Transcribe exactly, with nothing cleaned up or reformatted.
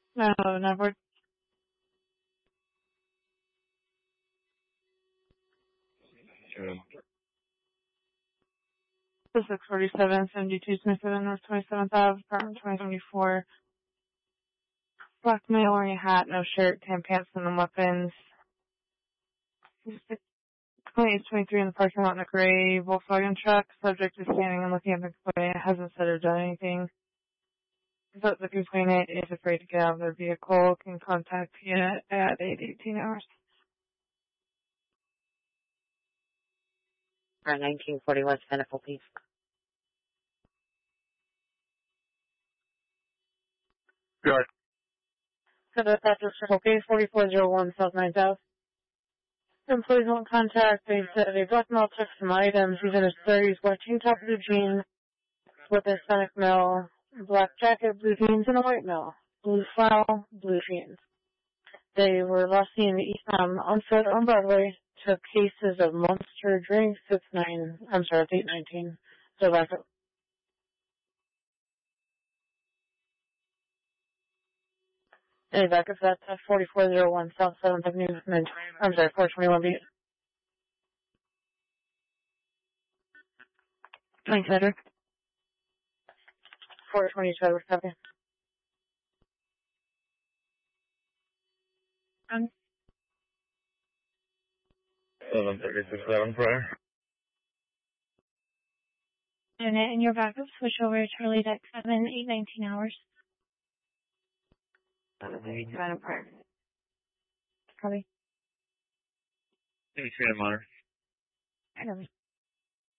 No, never. Sure. six forty-seven, seventy-two, twenty-seven, North twenty-seventh Avenue, apartment twenty seventy-four. Black male wearing a hat, no shirt, tan pants, and no weapons. twenty-eight twenty-three in the parking lot in a gray Volkswagen truck. Subject is standing and looking at the complainant. Hasn't said or done anything. But the complainant is afraid to get out of their vehicle. Can contact unit at eight eighteen hours. For nineteen forty-one Pinnacle, please. Good. So the address for Hope forty-four oh one South ninth Ave. Employees won't contact. They said they blackmail took some items. He's in his thirties, watching top blue jeans with a Hispanic male, black jacket, blue jeans, and a white male. Blue flannel, blue jeans. They were last seen um, on foot on Broadway. Took cases of Monster drinks. It's nine. I'm sorry, it's eight nineteen. So back up. Any backup? That's uh, forty-four oh one South seventh Avenue. I'm sorry, four twenty-one B. Thanks, Edward. four twenty-two Edward, copy. Um, seven thirty-six seven prior. and in your backup, switch over to Charlie Deck seven, eight nineteen hours. Seven prior. Copy. Three monitor. Copy.